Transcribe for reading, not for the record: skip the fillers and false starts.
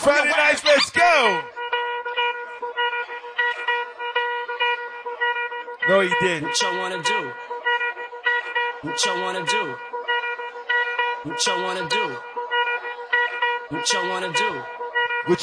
Friday nights, let's go. No, you didn't. What you wanna do? What you wanna do? What you wanna do? What you wanna do?